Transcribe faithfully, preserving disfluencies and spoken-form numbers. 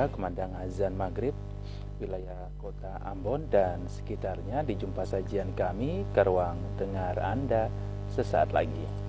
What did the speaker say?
Anda kumandang azan maghrib wilayah kota Ambon dan sekitarnya. Dijumpa sajian kami ke ruang dengar Anda sesaat lagi.